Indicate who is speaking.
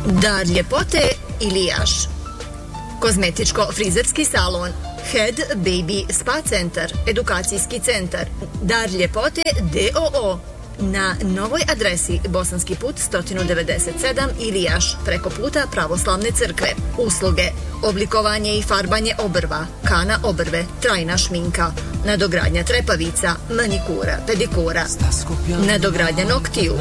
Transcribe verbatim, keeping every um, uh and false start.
Speaker 1: Dar ljepote Ilijaš. Kozmetičko-frizerski salon Head Baby Spa Centar, edukacijski centar Dar ljepote D O O na novoj adresi Bosanski put sto devedeset sedam Ilijaš, preko puta Pravoslavne crkve. Usluge: oblikovanje i farbanje obrva, kana obrve, trajna šminka, nadogradnja trepavica, manikura, pedikura, nadogradnja noktiju,